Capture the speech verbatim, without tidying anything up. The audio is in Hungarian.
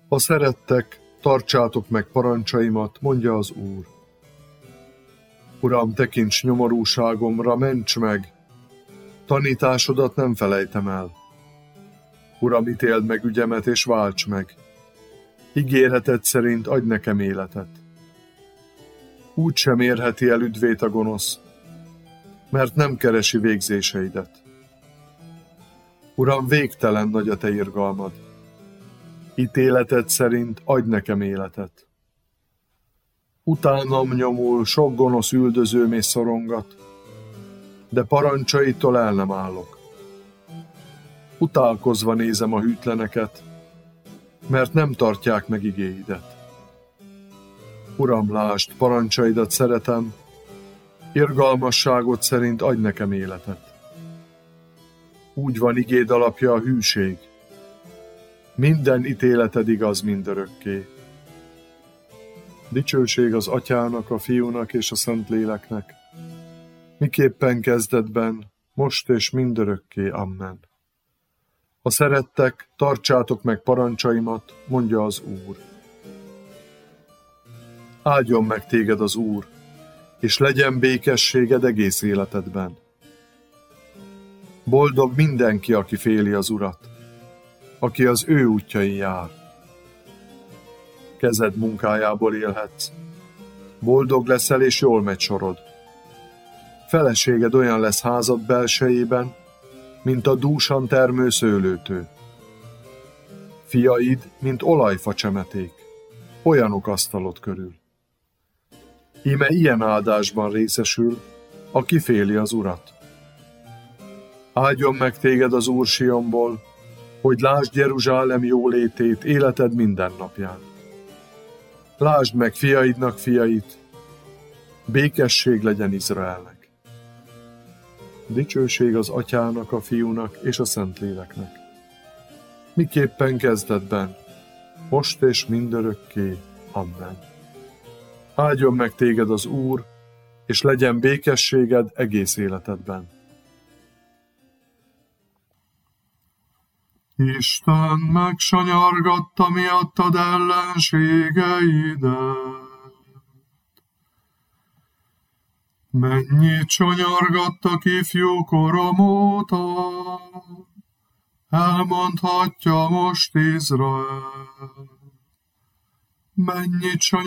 Ha szerettek, tartsátok meg parancsaimat, mondja az Úr. Uram, tekints nyomorúságomra, ments meg! Tanításodat nem felejtem el. Uram, ítéld meg ügyemet, és válts meg. Ígéreted szerint adj nekem életet. Úgy sem érheti el üdvét a gonosz, mert nem keresi végzéseidet. Uram, végtelen nagy a te irgalmad. Ítéleted szerint adj nekem életet. Utánam nyomul sok gonosz üldözőm és szorongat, de parancsaitól el nem állok. Utálkozva nézem a hűtleneket, mert nem tartják meg igéidet. Uram, lásd, parancsaidat szeretem, irgalmasságod szerint adj nekem életet. Úgy van igéd alapja a hűség. Minden ítéleted igaz mindörökké. Dicsőség az Atyának, a Fiúnak és a Szentléleknek, miképpen kezdetben, most és mindörökké. Amen. Ha szerettek, tartsátok meg parancsaimat, mondja az Úr. Áldjon meg téged az Úr, és legyen békességed egész életedben. Boldog mindenki, aki féli az Urat, aki az ő útjain jár. Kezed munkájából élhetsz. Boldog leszel, és jól megy sorod. Feleséged olyan lesz házad belsejében, mint a dúsan termő szőlőtő. Fiaid, mint olajfa csemeték, olyanok asztalod körül. Íme ilyen áldásban részesül, aki féli az Urat. Áldjon meg téged az Úr Sionból, hogy lásd Jeruzsálem jólétét életed minden napján. Lásd meg fiaidnak fiait, békesség legyen Izraelnek. Dicsőség az Atyának, a Fiúnak és a Szentléleknek. Miképpen kezdetben, most és mindörökké. Amen. Áldjon meg téged az Úr, és legyen békességed egész életedben. Isten megsanyargatta miattad ellenségeidet. Mennyit sanyargattak ifjú korom óta, elmondhatja most Izrael. Mennyit